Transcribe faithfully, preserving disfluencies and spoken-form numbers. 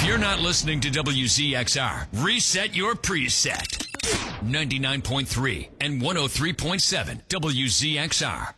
you're not listening to W Z X R, reset your preset. ninety-nine point three and one oh three point seven W Z X R.